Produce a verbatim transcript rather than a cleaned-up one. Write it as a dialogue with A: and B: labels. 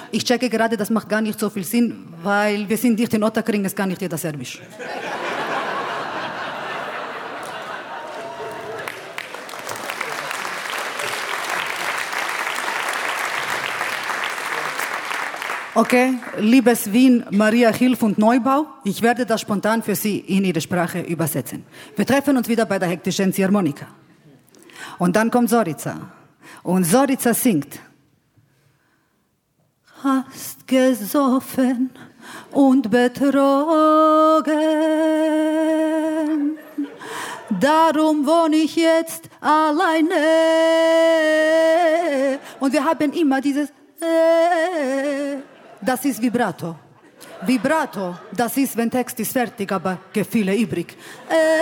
A: Ich checke gerade, das macht gar nicht so viel Sinn, weil wir sind dicht in Ottakring, es kann nicht jeder Serbisch. Okay, liebes Wien, Maria Hilf und Neubau, ich werde das spontan für Sie in Ihre Sprache übersetzen. Wir treffen uns wieder bei der hektischen Ziehharmonika. Und dann kommt Zorica. Und Zorica singt. Hast gesoffen und betrogen, darum wohne ich jetzt alleine. Und wir haben immer dieses äh, das ist Vibrato. Vibrato, das ist, wenn Text ist fertig, aber Gefühle übrig. Äh,